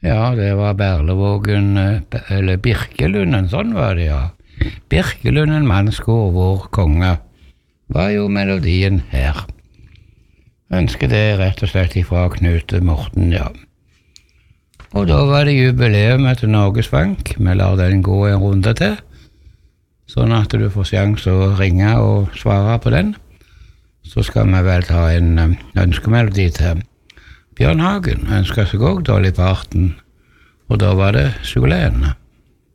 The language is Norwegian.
Ja, det var Berlevågen, eller Birkelunden, sånn var det, ja. Birkelunden mannskår, vår konge, var jo melodien her. Ønsker det rett og slett ifra Knut Morten, ja. Og da var det jubileum til Norges Bank. Vi lar den gå en runde til, sånn at du får sjanse å ringe og svare på den. Så skal vi vel ta en ønskemelodi til Bjørn Hagen. Ønsker seg også Dolly Parton, og da var det Sjokoladen.